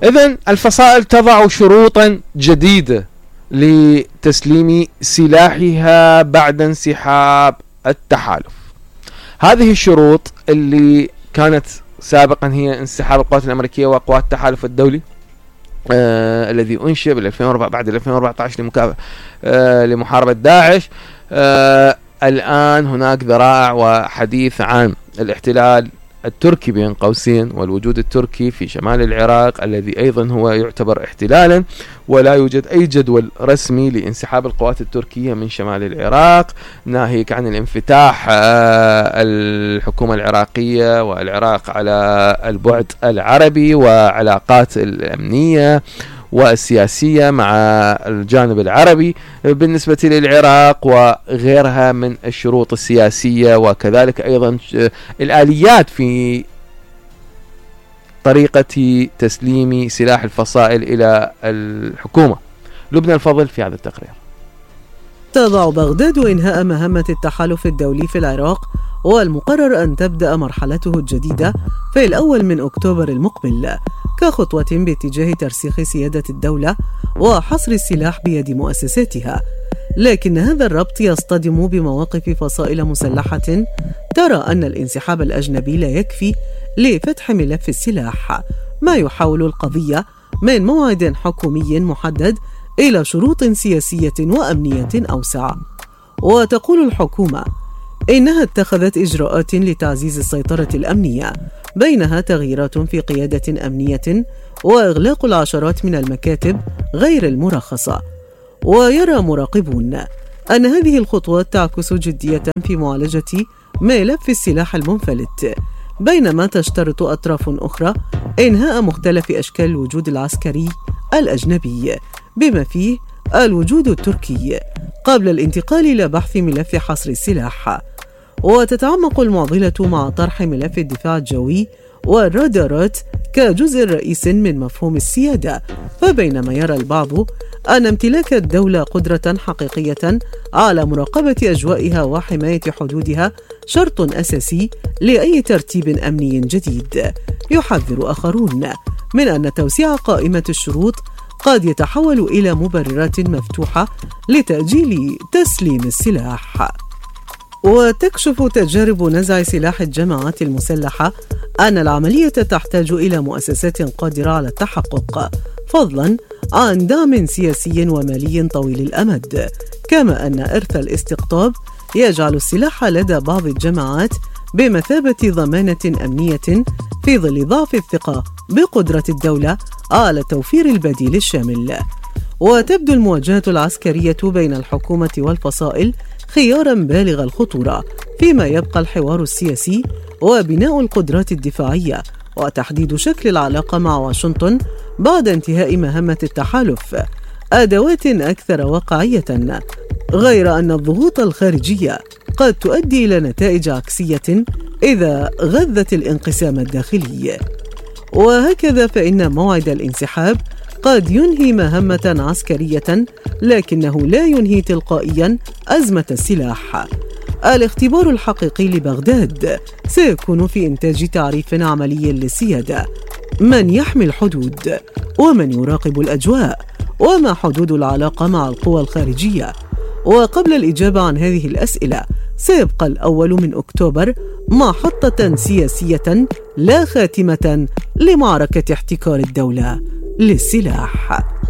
إذن الفصائل تضع شروطا جديدة لتسليم سلاحها بعد انسحاب التحالف. هذه الشروط اللي كانت سابقا هي انسحاب القوات الأمريكية وقوات التحالف الدولي الذي أنشئ بال 2004 بعد 2014 لمحاربة داعش. الآن هناك ذرائع وحديث عن الاحتلال التركي بين قوسين والوجود التركي في شمال العراق الذي أيضا هو يعتبر احتلالا، ولا يوجد أي جدول رسمي لانسحاب القوات التركية من شمال العراق، ناهيك عن الانفتاح الحكومة العراقية والعراق على البعد العربي وعلاقات الأمنية والسياسية مع الجانب العربي بالنسبة للعراق وغيرها من الشروط السياسية، وكذلك أيضا الآليات في طريقة تسليم سلاح الفصائل إلى الحكومة. لبنى الفضل في هذا التقرير. تضع بغداد إنهاء مهمة التحالف الدولي في العراق، والمقرر أن تبدأ مرحلته الجديدة في الأول من أكتوبر المقبل كخطوة باتجاه ترسيخ سيادة الدولة وحصر السلاح بيد مؤسساتها. لكن هذا الربط يصطدم بمواقف فصائل مسلحة ترى أن الانسحاب الأجنبي لا يكفي لفتح ملف السلاح، ما يحول القضية من موعد حكومي محدد إلى شروط سياسية وأمنية أوسع. وتقول الحكومة إنها اتخذت إجراءات لتعزيز السيطرة الأمنية، بينها تغييرات في قيادة أمنية وإغلاق العشرات من المكاتب غير المرخصة. ويرى مراقبون أن هذه الخطوات تعكس جدية في معالجة ملف السلاح المنفلت، بينما تشترط أطراف أخرى إنهاء مختلف أشكال الوجود العسكري الأجنبي بما فيه الوجود التركي قبل الانتقال إلى بحث ملف حصر السلاح. وتتعمق المعضلة مع طرح ملف الدفاع الجوي والرادارات كجزء رئيس من مفهوم السيادة، فبينما يرى البعض أن امتلاك الدولة قدرة حقيقية على مراقبة أجوائها وحماية حدودها شرط أساسي لأي ترتيب أمني جديد. يحذر آخرون من أن توسيع قائمة الشروط قد يتحول إلى مبررات مفتوحة لتأجيل تسليم السلاح. وتكشف تجارب نزع سلاح الجماعات المسلحة أن العملية تحتاج إلى مؤسسات قادرة على التحقق، فضلا عن دعم سياسي ومالي طويل الأمد، كما أن إرث الاستقطاب يجعل السلاح لدى بعض الجماعات بمثابة ضمانة أمنية في ظل ضعف الثقة بقدرة الدولة على توفير البديل الشامل. وتبدو المواجهة العسكرية بين الحكومة والفصائل خيارا بالغ الخطورة، فيما يبقى الحوار السياسي وبناء القدرات الدفاعية وتحديد شكل العلاقة مع واشنطن بعد انتهاء مهمة التحالف أدوات أكثر واقعية، غير أن الضغوط الخارجية قد تؤدي إلى نتائج عكسية إذا غذت الانقسام الداخلي. وهكذا فإن موعد الانسحاب قد ينهي مهمة عسكرية، لكنه لا ينهي تلقائيا أزمة السلاح. الاختبار الحقيقي لبغداد سيكون في إنتاج تعريف عملي للسيادة: من يحمي الحدود، ومن يراقب الأجواء، وما حدود العلاقة مع القوى الخارجية. وقبل الإجابة عن هذه الأسئلة سيبقى الأول من أكتوبر محطة سياسية لا خاتمة لمعركة احتكار الدولة للسلاح.